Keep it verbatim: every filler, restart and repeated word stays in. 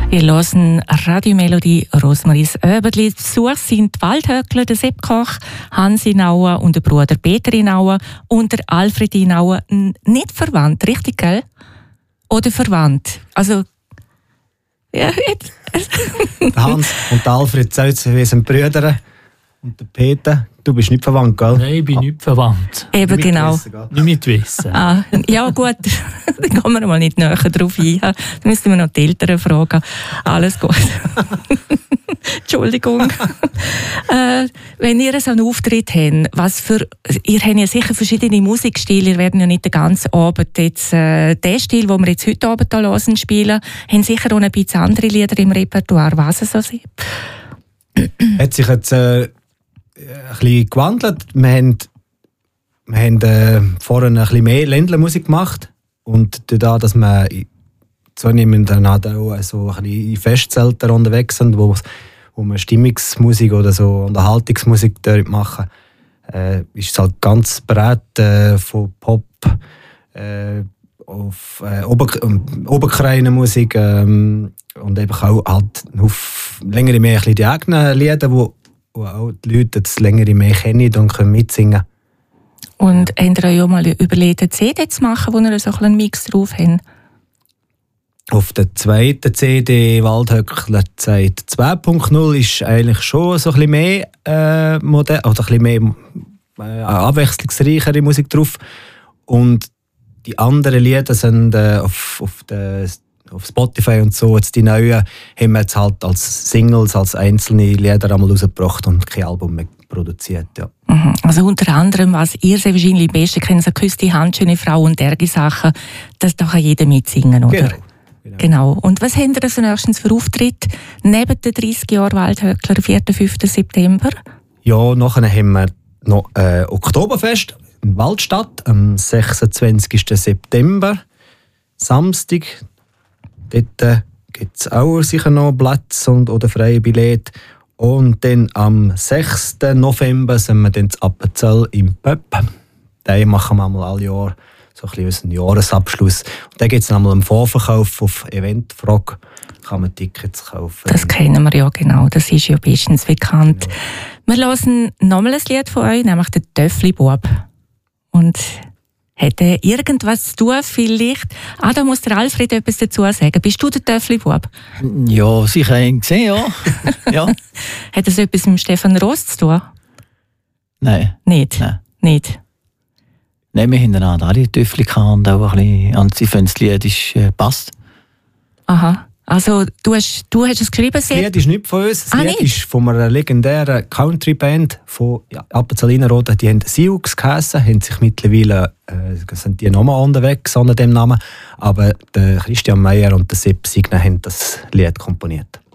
Ihr hört Radiomelodie Rosmaries Öberli. Besuch sind die Waldhöckler, der Sepp Koch, Hans Inauer und der Bruder Peter Inauer und der Alfred Inauer. Nicht verwandt, richtig, gell? Oder verwandt? Also, ja, jetzt. Der Hans und der Alfred sind Brüder. Und der Peter, du bist nicht verwandt, gell? Nein, ich bin ah. nicht verwandt. Eben nicht genau. Wissen, nicht mit Wissen. Ah, ja gut, da kommen wir mal nicht näher drauf ein. Da müssten wir noch die Eltern fragen. Alles gut. Entschuldigung. äh, wenn ihr so einen Auftritt habt, was für, ihr habt ja sicher verschiedene Musikstile, ihr werdet ja nicht den ganzen Abend jetzt äh, den Stil, den wir jetzt heute Abend hier hören, spielen, haben sicher auch ein bisschen andere Lieder im Repertoire. Was es so sind? Hat sich jetzt äh, ein bisschen gewandelt. Wir haben, wir haben äh, vorher ein bisschen mehr Ländlermusik gemacht. Und dadurch, dass wir zunehmend dann auch so ein bisschen in Festzelten unterwegs sind, wo, wo wir Stimmungsmusik oder so Unterhaltungsmusik dort machen, äh, ist es halt ganz breit äh, von Pop äh, auf äh, Ober Oberkreine-Musik ähm, und eben auch halt auf längere mehr die eigenen Lieder, wo wo auch die Leute das längere mehr kennen und können mitsingen. Und habt ihr euch auch mal überlegt, eine C D zu machen, wo ihr so einen Mix drauf habt? Auf der zweiten C D Waldhöckler Zeit zwei Punkt null ist eigentlich schon so ein bisschen mehr äh, modern, oder ein bisschen mehr äh, abwechslungsreichere Musik drauf. Und die anderen Lieder sind äh, auf, auf der auf Spotify und so, jetzt die neuen, haben wir jetzt halt als Singles, als einzelne Lieder einmal rausgebracht und kein Album mehr produziert. Ja. Mhm. Also unter anderem, was ihr sehr wahrscheinlich am besten kennt, so «Küss die Hand, schöne Frau» und derge Sachen, das da kann jeder mitsingen, oder? Genau. Genau. Genau. Und was habt ihr also nächstens für Auftritt neben den dreißig Jahren Waldhöckler, vierten und fünften September? Ja, nachher haben wir noch äh, Oktoberfest in Waldstadt am sechsundzwanzigsten September, Samstag. Dort äh, gibt es auch sicher noch Platz und, oder freie Billette. Und dann am sechsten November sind wir dann in Appenzell im Pöpp. Den machen wir einmal alle Jahr so ein bisschen unseren Jahresabschluss. Und dann gibt es einmal einen Vorverkauf auf Eventfrog. Kann man Tickets kaufen. Das kennen wir ja genau, das ist ja bestens bekannt. Genau. Wir hören nochmal ein Lied von euch, nämlich den «Töffli-Bub». Und hat er irgendwas zu tun, vielleicht? Ah, da muss der Alfred etwas dazu sagen. Bist du der Töffli-Bub? Ja, sicher ihn gesehen, ja. ja. Hat das etwas mit Stefan Ross zu tun? Nein. Nicht? Nein. Nicht? Nein, wir haben dann alle Töffli gehabt und auch ein bisschen, und sie finden, das Lied ist, äh, passt. Aha. Also, du hast, du hast es geschrieben, das Lied ist nicht von uns. Das ah, Lied nicht? ist von einer legendären Country-Band von Appenzell-Innerrhoden. Die haben Sioux geheissen, haben sich mittlerweile äh, sind die nochmal unterwegs unter dem Namen. Aber der Christian Meyer und der Sepp Signer haben das Lied komponiert.